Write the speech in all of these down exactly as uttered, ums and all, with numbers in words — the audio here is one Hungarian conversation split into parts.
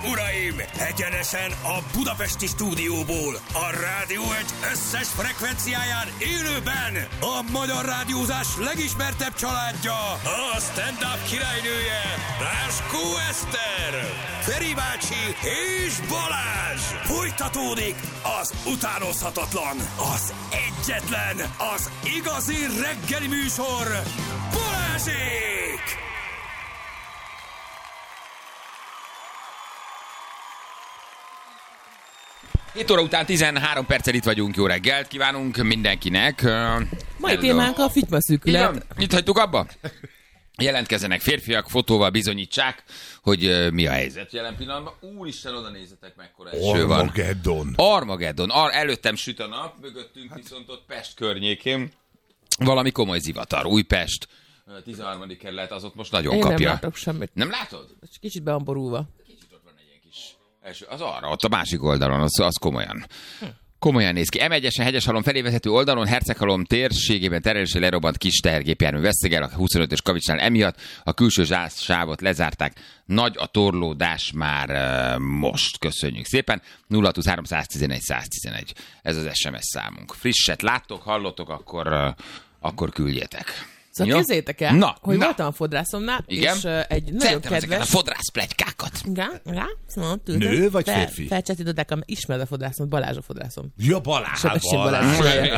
uraim! Egyenesen a budapesti stúdióból, a Rádió egy összes frekvenciáján élőben a magyar rádiózás legismertebb családja, a stand-up királynője, Ráskó Eszter, Feri bácsi és Balázs! Folytatódik az utánozhatatlan, az egyetlen, az igazi reggeli műsor, Balázsék! hét óra után tizenhárom perccel itt vagyunk, jó reggelt kívánunk mindenkinek. Mai témánk a fitymaszűkület. Mit hagytuk abba? Jelentkezzenek férfiak, fotóval bizonyítsák, hogy uh, mi a helyzet jelen pillanatban. Úristen, oda nézzetek, mekkora eső van. Armageddon. Armageddon. Ar- előttem süt a nap, mögöttünk hát. Viszont ott Pest környékén valami komoly zivatar. Újpest, tizenharmadik kerület, az ott most nagyon Én kapja. nem látok semmit. Nem látod? Kicsit be van borulva. Kicsit ott van egy ilyen kis eső. Az arra, ott a másik oldalon, az, az komolyan. Hm. Komolyan néz ki. em egyesen Hegyeshalom felé vezető oldalon Herceghalom térségében terelésre lerobbant kis tehergépjármű vesztegel a huszonötös kavicsnál, emiatt a külső sávot lezárták. Nagy a torlódás már uh, most. Köszönjük szépen. nulla húsz háromszáztizenegy száztizenegy. Ez az es em es számunk. Frisset láttok, hallottok, akkor, uh, akkor küldjetek. Szóval képzeljétek el, na, hogy na. voltam a fodrászomnál, igen? és uh, egy nagyon Szeretem kedves... ezeket a fodrászpletykákat. Igen, igen. Szóval, tudom, Nő vagy fel, férfi? Felcsetították, ismered a fodrászom, Balázs a fodrászom. Ja, Balázs. Sebesség Balázs.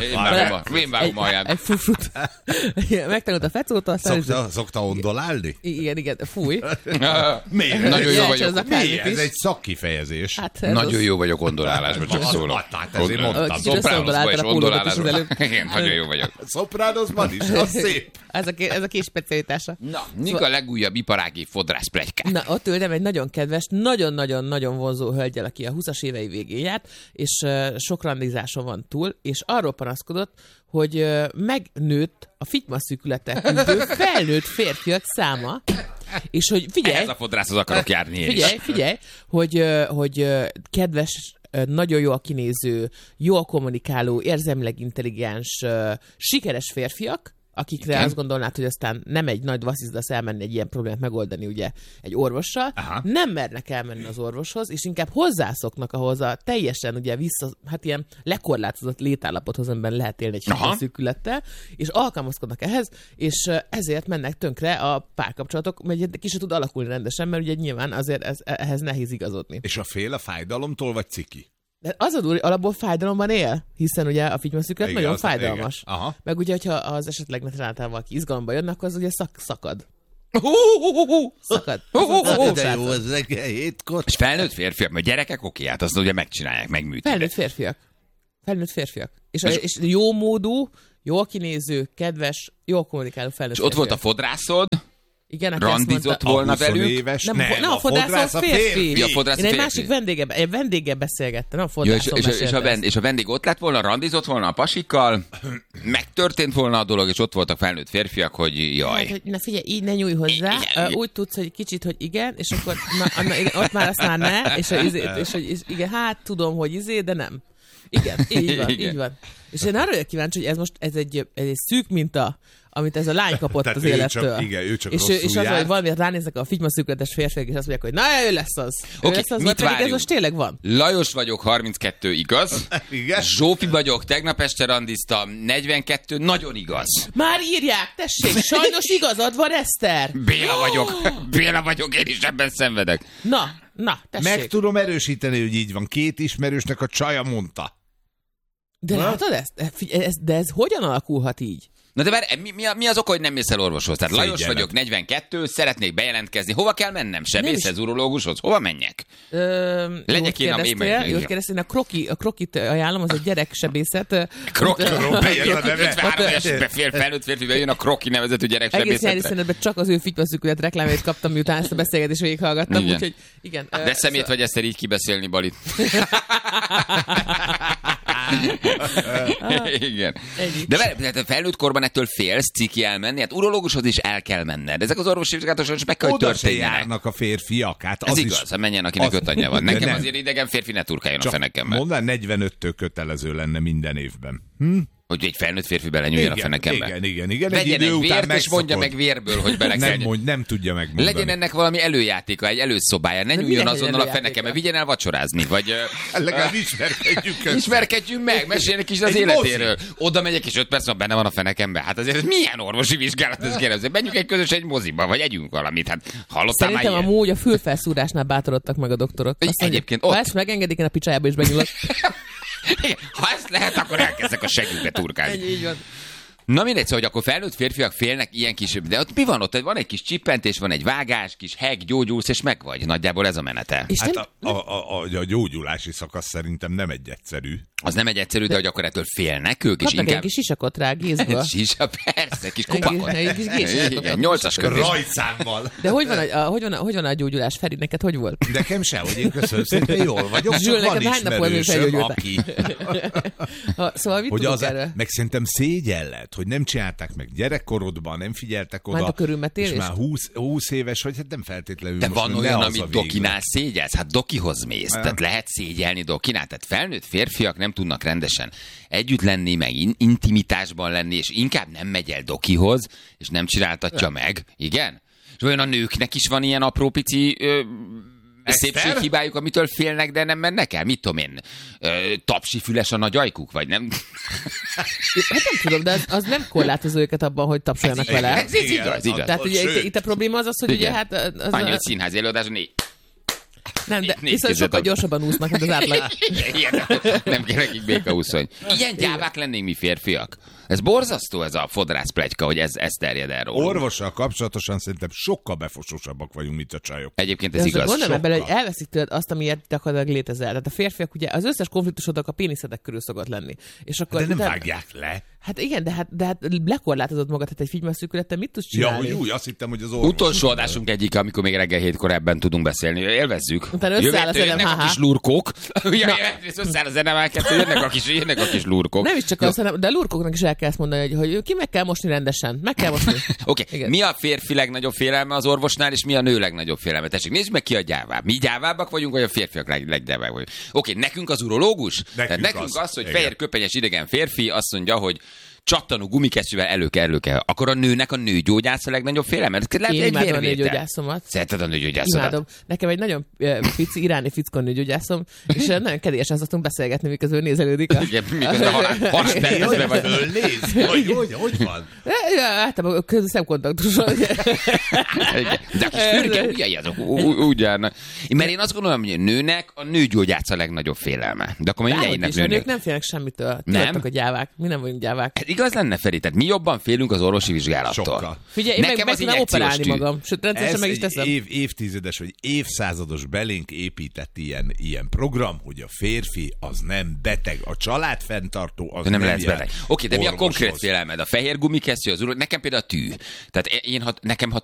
Én vágom alján. Egy fufrut. Megtanult a fecóta, aztán... Szokta, szokta ondolálni? Igen, igen, fúj. Miért? Nagyon jó vagyok. Mi? Ez egy szakkifejezés. Hát, Nagyon jó vagyok ondolálásban, csak szólok. Hát ezért mondtam. Kicsit összeondoláltad a pólódat is az előbb. Igen, nagyon jó vagyok. Sopranosban is, az szép. Ez a, ez a kis specialitása. Na, mik a legújabb iparági fodrászpletykák? Na, ott ültem egy nagyon kedves, nagyon-nagyon-nagyon vonzó hölgyel, aki a huszas évei végén járt, és uh, sok randizáson van túl, és arról panaszkodott, hogy uh, megnőtt a fitymaszűkülettel küzdő felnőtt férfiak száma, és hogy figyelj... Ehhez a fodrászhoz akarok járni én Figyelj, is. figyelj, hogy, uh, hogy uh, kedves, uh, nagyon jól kinéző, jól kommunikáló, érzelmileg intelligens, uh, sikeres férfiak, akikre igen. Azt gondolnád, hogy aztán nem egy nagy vasszizdasz elmenni egy ilyen problémát megoldani ugye egy orvossal, aha. Nem mernek elmenni az orvoshoz, és inkább hozzászoknak ahhoz a teljesen ugye vissza, hát ilyen lekorlátozott létállapothoz, amiben lehet élni egy fitymaszűkülettel, és alkalmazkodnak ehhez, és ezért mennek tönkre a párkapcsolatok, mert ki se tud alakulni rendesen, mert ugye nyilván azért ez, ehhez nehéz igazodni. És a fél a fájdalomtól, vagy ciki? De az a durva, hogy alapból fájdalomban él, hiszen ugye a fitymaszűkület nagyon fájdalmas. Meg ugye, hogyha az esetleg netrenáltál valaki izgalomba jönnek, akkor az ugye szak, szakad. Szakad. De jó, ez reggel hétkor. És felnőtt férfiak, mert gyerekek oké, hát azt ugye megcsinálják, megműtik. Felnőtt férfiak. Felnőtt férfiak. És, és, és jó módú, jól kinéző, kedves, jól kommunikáló felnőtt és ott férfiak. volt a fodrászod, igen, randizott volna velük. Éves, nem, nem, nem, a fodrász a férfi. férfi. Ja, fodrász Én egy férfi. másik vendége, egy vendéggel beszélgettem, nem a fodrászom ja, és, és, és, a vend, és a vendég ott lett volna, randizott volna a pasikkal, megtörtént volna a dolog, és ott voltak felnőtt férfiak, hogy jaj. Hát, hogy na figyelj, így ne nyújj hozzá, igen, úgy tudsz, hogy kicsit, hogy igen, és akkor na, na, igen, ott már azt már ne, és, a, izé, és hogy és igen, hát tudom, hogy izé, de nem. Igen, így van, igen. Így van. És én arra vagyok kíváncsi, hogy ez most ez egy, ez egy szűk minta, amit ez a lány kapott az élettől. Csak, igen, ő csak és, rosszul és az, hogy valamiért ránéznek a fitymaszűkületes férfiak, és azt mondják, hogy na, ő lesz az. Ő okay, lesz az, mit vagy pedig ez most tényleg van. Lajos vagyok, harminckettő, igaz? Igen. Zsófi vagyok, tegnap este randiztam, negyvenkettő, nagyon igaz. Már írják, tessék, sajnos igazad van, Eszter. Béla vagyok, Béla vagyok, én is ebben szenvedek. Na, na, tessék. Meg tudom erősíteni, hogy így van. Két ismerősnek a csaja mondta. De na? Látod ezt? Ez, de ez hogyan alakulhat így? Na de várj, mi, mi, mi az oka, hogy nem mész el orvoshoz? Tehát Lajos Szégyenek. Vagyok, negyvenkettő, szeretnék bejelentkezni. Hova kell mennem? Sebészhez, urológushoz? Hova menjek? Ö, Legyek én a én Jót kérdeztél, a kroki, a krokit ajánlom, az egy gyereksebészet. Kroki? ötvenhárom éves felnőtt férfi bejön a kroki nevezetű gyereksebészetre. Egész nyári szünetben csak az ő fitymaszűkület reklámjait kaptam, miután ezt a beszélgetést végighallgattam. Igen. Úgyhogy, igen. De szemét vagy ezt így kibeszélni, Balit. Igen. De várj, a felnőtt korban ettől félsz, ciki elmenni, hát urológushoz is el kell menned. Ezek az orvosi vizsgálatok is meg kell, hogy történjenek. Oda se járnak a férfiak. Hát az ez is, igaz, ha menjen, akinek az, öt anyja van. Nekem nem. azért idegen férfi ne turkáljon csak a fenekemmel. Mondd, negyvenöttől kötelező lenne minden évben. Hm? Hogy egy felnőtt férfi belenyúljon a fenekembe. Igen, igen, igen. Legyen egy, egy vért, és mondja meg vérből, hogy bele kell. Nem, mond, nem tudja megmondani. Legyen ennek valami előjátéka, egy előszobája. Ne nyúljon azonnal a fenekembe, vigyen el vacsorázni, vagy... Legalább ismerkedjünk össze. Ismerkedjünk meg, meséljenek is az egy életéről. Mozi. Oda megyek, és öt perc van benne van a fenekembe. Hát azért ez milyen orvosi vizsgálat, ez kérdező. Menjünk egy közös egy moziba, vagy együnk valamit. Hát hallottál már Szerintem amúgy a fülfelszúrásnál bátorodtak meg a doktorok. Azt Egyébként mondja, ott. Ha ezt megengedik, én a picsájába is benyúlok. Ha ezt lehet, akkor elkezdek a segünkbe turkálni. Ennyi, így van. Na mindegy, szóval, hogy akkor felnőtt férfiak félnek ilyen kis... De ott mi van ott? Van egy kis csippentés, van egy vágás, kis heg, gyógyulsz, és meg vagy. Nagyjából ez a menete. És Hát nem, a, a, a, a gyógyulási szakasz szerintem nem egy egyszerű. Az nem egy egyszerű, de hogy akkor ettől félnek ők, és kapnak inkább... egy kis sisakot rá, gézből. Sisa, persze, kis Egy kupakot. kis- egy kis gézsisakot. Igen, nyolcas kötés. Rajtszámmal. De hogy van, a, a, hogy, van a, hogy van a gyógyulás, Feri? Neked hogy volt? Nekem sehogy, én köszönöm szépen, jól vagyok, Zsül, csak van neked hány nap volt, hogy ismerősöm, felgyógyultál? aki... Ha, szóval mit Hogy tudok az, erről? meg szerintem szégyelled, hogy nem csinálták meg gyerekkorodban, nem figyeltek oda. Már a körülmetélést? És már húsz, húsz éves, hogy hát nem feltétlenül De most van ne olyan, az amit a véglet. dokinál szégyelsz? Hát dokihoz mész. Tehát lehet szégyelni dokinál. Tehát felnőtt férfiak nem tudnak rendesen együtt lenni, meg in- intimitásban lenni, és inkább nem megy el dokihoz, és nem csináltatja meg. Igen? És olyan a nőknek is van ilyen apró pici... Ö, szépséghibájuk, amitől félnek, de nem mennek el? Mit tudom én? Ö, tapsi füles a nagy ajkuk, vagy nem? Hát nem tudom, de az, az nem korlátozó őket abban, hogy tapsoljanak vele. Ez így igaz, igaz. Tehát ugye itt, itt a probléma az az, hogy ugye Igen. hát... Az Annyi, a, hogy színházi előadáson így. nem, de négy viszont kezet sokkal ad. gyorsabban úsznak, mint az átlag. Ilyen, nem kell nekik békaúszony. Ilyen gyávák lennénk mi férfiak. Ez borzasztó, ez a fodrász pletyka, hogy ez, ez terjed el róla. Orvossal kapcsolatosan szerintem sokkal befosósabbak vagyunk, mint a csajok. Egyébként De ez azt igaz. gondolom bele, hogy sokkal. elveszik tőled azt, amiért gyakorlatilag létezel. Tehát a férfiak ugye az összes konfliktusodnak a péniszedek körül szokott lenni. És akkor De nem utána- vágják le. Hát igen, de hát, de hát lekorlátozod magad, hát egy figyelmeszűkülettel mit tudsz Ja, csinálni? hogy úgy, azt hittem, hogy az orvos. Utolsó adásunk egyik, amikor még reggel hétkor ebben tudunk beszélni. Élvezzük. Utána összeáll a Jövet- zenem, jönnek a ha-ha. kis lurkók. Ja, összeáll a zenemelket, jönnek a kis, jönnek a kis lurkók. Nem is csak az, hanem, de a lurkoknak is el kell ezt mondani, hogy, hogy ki meg kell mosni rendesen. Meg kell mosni. Oké, Igen. mi a férfi legnagyobb félelme az orvosnál, és mi a nő legnagyobb félelme? Tessék, nézd meg ki a gyávább. Mi gyávábbak vagyunk, vagy a férfiak leg, leggyávábbak vagyunk? Oké, nekünk az urológus? Nekünk Tehát nekünk az. az, hogy Igen. fehér köpenyes idegen férfi azt mondja, hogy csattanó gumikesztyűvel elő kell, elő kell. Akkor a nőnek a nőgyógyász a legnagyobb félelme? Lehet, Én egy imádom a vérvétel. nőgyógyászomat. Szereted a nőgyógyászodat? Imádom. Nekem egy nagyon uh, fici iráni fickó nőgyógyászom, és uh, nagyon kedélyesen szoktunk beszélgetni, miközben ő nézelődik. A... Igen, miközben har- harctervezve vagy. Fölnéz? Hogy, hogy, hogy van? Ja, általában közül szemkontaktuson. Igen. De a kis fürge, ugye, azok ú- ú- úgy járnak. Mert én azt gondolom, hogy a nőnek a nőgyógyász a legnagyobb félelme. De akkor mindjárt Dehogy érnek is, a nők nőnek. nem félnek semmitől. Nem? Tudottak a gyávák. Mi nem vagyunk gyávák. Hát igaz lenne, Feri, tehát mi jobban félünk az orvosi vizsgálattól. Sokkal. Figyelj, én meg, Nekem meg az tudnám injekciós operálni tű. magam. Sőt, rendszeresen Ez meg is egy teszem. év, évtizedes vagy évszázados belénk épített ilyen, ilyen program, hogy a férfi az nem beteg, a családfenntartó az De nem nem lesz jár beteg. Oké, de mi a orvoshoz. konkrét félelmed? A fehér gumikesztyű, az uró? Nekem például a tű. Tehát én, ha, nekem, ha